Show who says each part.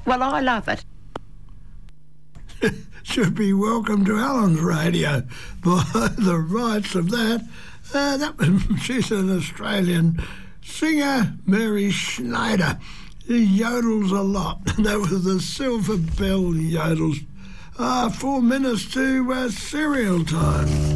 Speaker 1: Well, I love it.
Speaker 2: Should be Welcome to Alan's Radio by the rights of that. She's an Australian singer, Mary Schneider. She yodels a lot. That was the Silver Bell yodels. 4 minutes to cereal time.